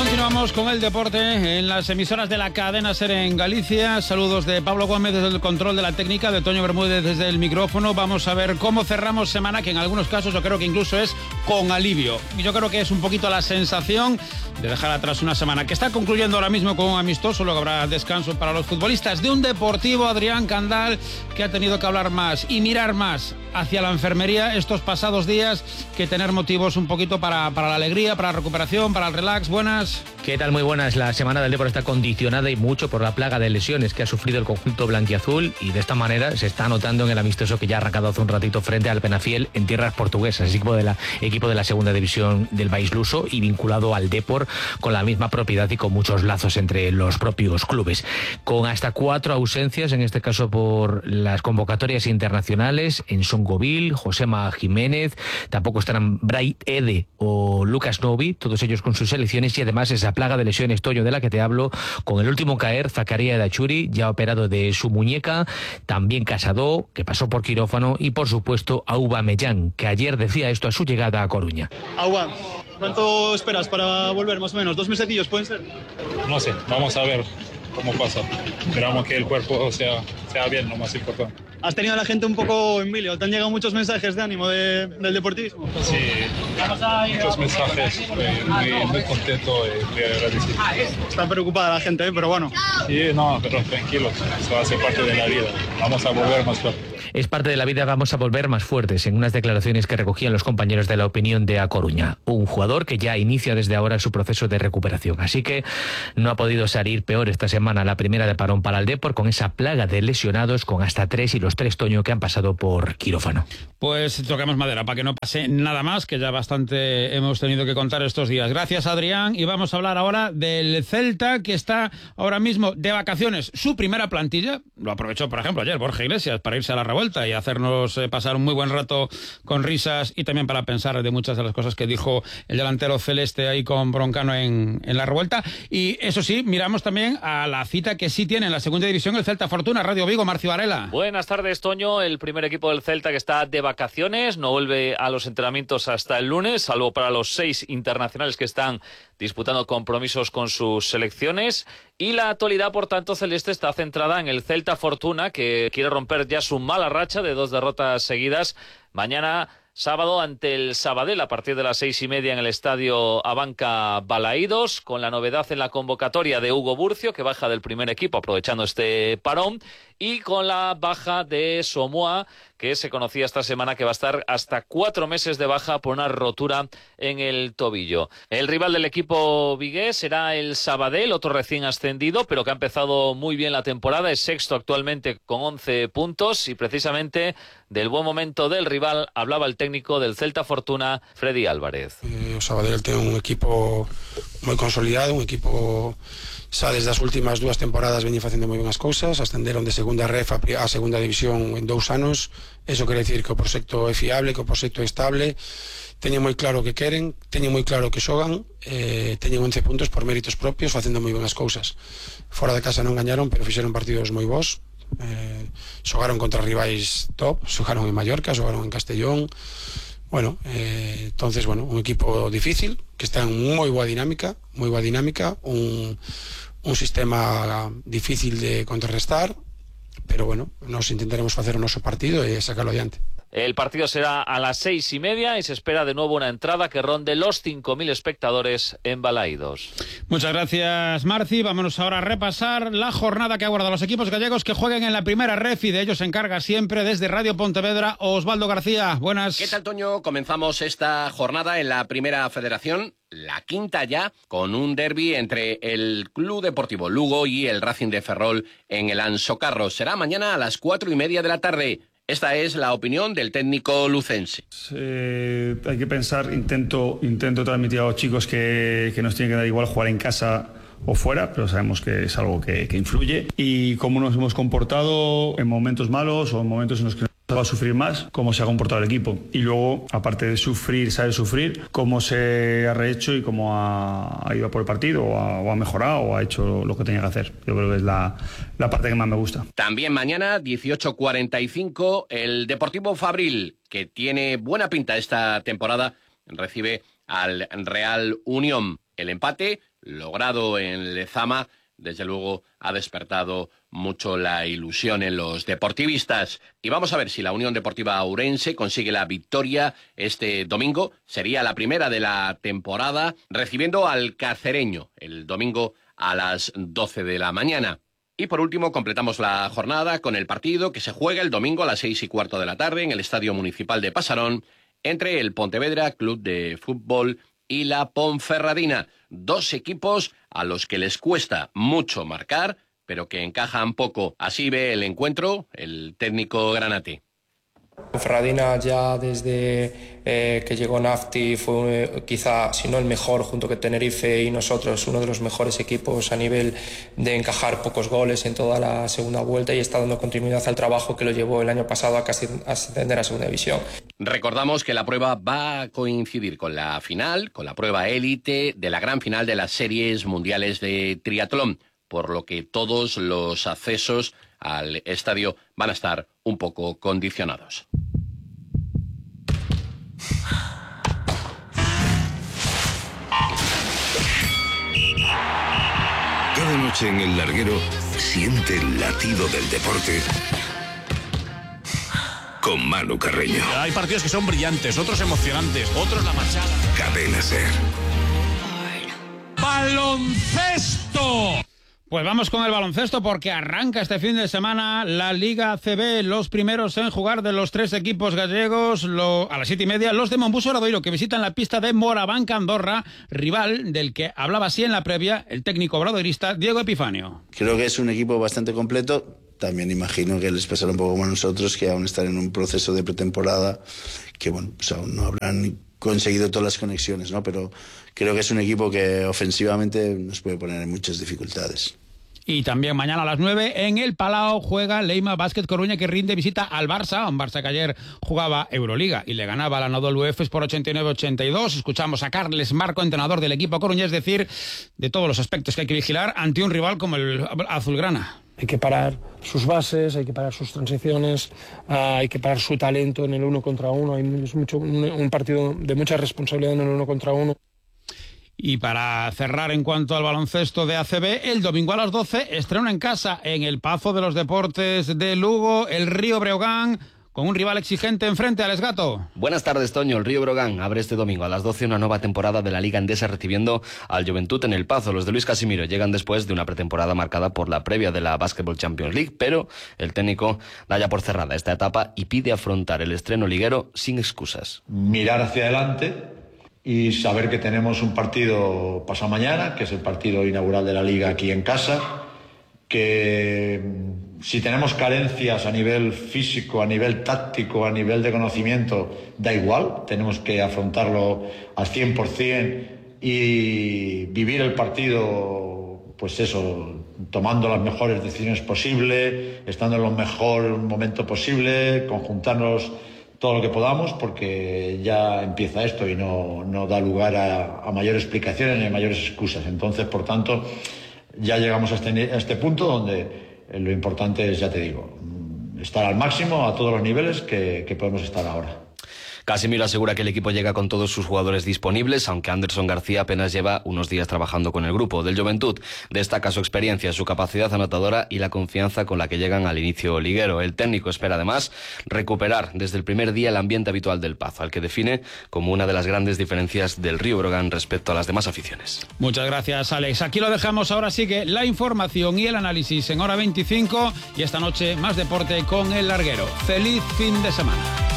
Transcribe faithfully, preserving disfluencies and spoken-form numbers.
Continuamos con el deporte en las emisoras de la cadena SER en Galicia. Saludos de Pablo Gómez desde el control de la técnica, de Toño Bermúdez desde el micrófono. Vamos a ver cómo cerramos semana, que en algunos casos yo creo que incluso es con alivio. Yo creo que es un poquito la sensación de dejar atrás una semana que está concluyendo ahora mismo con un amistoso. Luego habrá descanso para los futbolistas de un Deportivo, Adrián Candal, que ha tenido que hablar más y mirar más hacia la enfermería estos pasados días que tener motivos un poquito para, para la alegría, para la recuperación, para el relax. Buenas. ¿Qué tal? Muy buenas. La semana del Depor está condicionada y mucho por la plaga de lesiones que ha sufrido el conjunto blanquiazul, y de esta manera se está notando en el amistoso que ya ha arrancado hace un ratito frente al Penafiel en tierras portuguesas, equipo de la, equipo de la segunda división del país luso y vinculado al Depor con la misma propiedad y con muchos lazos entre los propios clubes. Con hasta cuatro ausencias, en este caso por las convocatorias internacionales, en Songovil, Josema Jiménez, tampoco estarán Bright Ede o Lucas Novi, todos ellos con sus selecciones, y además esa plaga de lesiones, Toño, de la que te hablo, con el último caer, Zakaria Dachuri, ya operado de su muñeca, también Casado, que pasó por quirófano, y por supuesto Aubameyang, que ayer decía esto a su llegada a Coruña. Aubameyang, ¿cuánto esperas para volver más o menos? ¿Dos mesecillos pueden ser? No sé, vamos a ver cómo pasa. Esperamos que el cuerpo sea, sea bien, lo más importante. ¿Has tenido a la gente un poco en vilo? ¿Te han llegado muchos mensajes de ánimo de, del deportismo? Sí, muchos mensajes, muy, muy contento y muy agradecido. Está preocupada la gente, ¿eh? Pero bueno. Sí, no, pero tranquilos, eso hace parte de la vida. Vamos a volver más fuerte. Es parte de la vida, vamos a volver más fuertes, en unas declaraciones que recogían los compañeros de La Opinión de A Coruña. Un jugador que ya inicia desde ahora su proceso de recuperación. Así que no ha podido salir peor esta semana la primera de parón para el Depor, con esa plaga de lesionados, con hasta tres y los tres, Toño, que han pasado por quirófano. Pues toquemos madera para que no pase nada más, que ya bastante hemos tenido que contar estos días. Gracias, Adrián, y vamos a hablar ahora del Celta, que está ahora mismo de vacaciones. Su primera plantilla lo aprovechó, por ejemplo, ayer Borja Iglesias para irse a la revuelta y hacernos eh, pasar un muy buen rato con risas, y también para pensar de muchas de las cosas que dijo el delantero celeste ahí con Broncano en, en la revuelta. Y eso sí, miramos también a la cita que sí tiene en la segunda división el Celta Fortuna. Radio Vigo, Marcio Varela. Buenas tardes, Toño. El primer equipo del Celta, que está de vacaciones, no vuelve a los entrenamientos hasta el lunes, salvo para los seis internacionales que están disputando compromisos con sus selecciones. Y la actualidad, por tanto, celeste está centrada en el Celta Fortuna, que quiere romper ya su mala racha de dos derrotas seguidas. Mañana, sábado, ante el Sabadell, a partir de las seis y media en el estadio Abanca Balaídos, con la novedad en la convocatoria de Hugo Burcio, que baja del primer equipo aprovechando este parón, y con la baja de Somoa, que se conocía esta semana que va a estar hasta cuatro meses de baja por una rotura en el tobillo. El rival del equipo vigués será el Sabadell, otro recién ascendido, pero que ha empezado muy bien la temporada, es sexto actualmente con once puntos, y precisamente del buen momento del rival hablaba el técnico del Celta Fortuna, Freddy Álvarez. Eh, o Sabadell ten un equipo moi consolidado, un equipo xa desde as últimas dúas temporadas veñen facendo moi ben as cousas, ascenderon de segunda ref a segunda división en dous anos. Eso quere dicir que o proxecto é fiable, que o proxecto é estable, teñen moi claro o que queren, teñen moi claro o que xogan, eh, teñen once puntos por méritos propios, facendo moi ben as cousas. Fora de casa non gañaron, pero fixeron partidos moi bons. Eh, xogaron contra rivais top, xogaron en Mallorca, xogaron en Castellón. Bueno, eh, entonces, bueno, un equipo difícil, que está en moi boa dinámica, moi boa dinámica, un, un sistema difícil de contrarrestar, pero bueno, nos intentaremos facer o noso partido e sacarlo adiante. El partido será a las seis y media y se espera de nuevo una entrada que ronde los cinco mil espectadores en Balaídos. Muchas gracias, Marci. Vámonos ahora a repasar la jornada que aguarda a los equipos gallegos que jueguen en la primera ref, y de ellos se encarga siempre desde Radio Pontevedra Osvaldo García. Buenas. ¿Qué tal, Toño? Comenzamos esta jornada en la Primera Federación, la quinta ya, con un derbi entre el Club Deportivo Lugo y el Racing de Ferrol en el Anso Carro. Será mañana a las cuatro y media de la tarde. Esta es la opinión del técnico lucense. Eh, hay que pensar, intento, intento transmitir a los chicos que, que nos tiene que dar igual jugar en casa o fuera, pero sabemos que es algo que, que influye. Y cómo nos hemos comportado en momentos malos o en momentos en los que va a sufrir más, cómo se ha comportado el equipo. Y luego, aparte de sufrir, sabe sufrir, cómo se ha rehecho y cómo ha, ha ido a por el partido, o ha, o ha mejorado, o ha hecho lo que tenía que hacer. Yo creo que es la, la parte que más me gusta. También mañana, dieciocho cuarenta y cinco, el Deportivo Fabril, que tiene buena pinta esta temporada, recibe al Real Unión. El empate, logrado en Lezama, desde luego ha despertado mucho la ilusión en los deportivistas. Y vamos a ver si la Unión Deportiva Ourense consigue la victoria este domingo. Sería la primera de la temporada, recibiendo al Cacereño el domingo a las doce de la mañana. Y por último, completamos la jornada con el partido que se juega el domingo a las seis y cuarto de la tarde en el Estadio Municipal de Pasarón entre el Pontevedra Club de Fútbol y la Ponferradina. Dos equipos a los que les cuesta mucho marcar, pero que encajan poco. Así ve el encuentro el técnico granate. Ponferradina ya desde eh, que llegó Nafti fue eh, quizá, si no el mejor, junto con Tenerife y nosotros, uno de los mejores equipos a nivel de encajar pocos goles en toda la segunda vuelta, y está dando continuidad al trabajo que lo llevó el año pasado a casi ascender a segunda división. Recordamos que la prueba va a coincidir con la final, con la prueba élite de la gran final de las series mundiales de triatlón, por lo que todos los accesos al estadio van a estar un poco condicionados. Cada noche en El Larguero siente el latido del deporte con Manu Carreño. Hay partidos que son brillantes, otros emocionantes, otros la machada. Cadena Ser. ¡Baloncesto! Pues vamos con el baloncesto porque arranca este fin de semana la Liga A C B. Los primeros en jugar de los tres equipos gallegos lo, a las siete y media, los de Monbuso Obradoiro, que visitan la pista de Morabanca Andorra, rival del que hablaba así en la previa el técnico obradoirista Diego Epifanio. Creo que es un equipo bastante completo. También imagino que les pasará un poco como a nosotros, que aún están en un proceso de pretemporada, que bueno, pues aún no habrán conseguido todas las conexiones, ¿no? Pero creo que es un equipo que ofensivamente nos puede poner en muchas dificultades. Y también mañana a las nueve en el Palau juega Leima Básquet Coruña, que rinde visita al Barça, un Barça que ayer jugaba Euroliga y le ganaba a la Anadolu Efes por ochenta y nueve a ochenta y dos. Escuchamos a Carles Marco, entrenador del equipo coruñés, decir de todos los aspectos que hay que vigilar ante un rival como el Azulgrana. Hay que parar sus bases, hay que parar sus transiciones, uh, hay que parar su talento en el uno contra uno. Hay mucho, un, un partido de mucha responsabilidad en el uno contra uno. Y para cerrar en cuanto al baloncesto de A C B, el domingo a las doce estrena en casa en el Pazo de los Deportes de Lugo el Río Breogán, con un rival exigente enfrente al Esgato. Buenas tardes, Toño. El Río Breogán abre este domingo a las doce una nueva temporada de la Liga Endesa, recibiendo al Joventut en el Pazo. Los de Luis Casimiro llegan después de una pretemporada marcada por la previa de la Basketball Champions League, pero el técnico da ya por cerrada esta etapa y pide afrontar el estreno liguero sin excusas. Mirar hacia adelante y saber que tenemos un partido pasado mañana, que es el partido inaugural de la Liga aquí en casa, que si tenemos carencias a nivel físico, a nivel táctico, a nivel de conocimiento, da igual, tenemos que afrontarlo al cien por ciento y vivir el partido, pues eso, tomando las mejores decisiones posibles, estando en el mejor momento posible, conjuntarnos todo lo que podamos, porque ya empieza esto y no, no da lugar a, a mayores explicaciones ni a mayores excusas. Entonces, por tanto, ya llegamos a este, a este punto donde lo importante es, ya te digo, estar al máximo a todos los niveles que, que podemos estar ahora. Casimiro asegura que el equipo llega con todos sus jugadores disponibles, aunque Anderson García apenas lleva unos días trabajando con el grupo. Del Joventut destaca su experiencia, su capacidad anotadora y la confianza con la que llegan al inicio liguero. El técnico espera además recuperar desde el primer día el ambiente habitual del Pazo, al que define como una de las grandes diferencias del Río Breogán respecto a las demás aficiones. Muchas gracias, Alex. Aquí lo dejamos. Ahora sigue la información y el análisis en Hora veinticinco y esta noche más deporte con El Larguero. ¡Feliz fin de semana!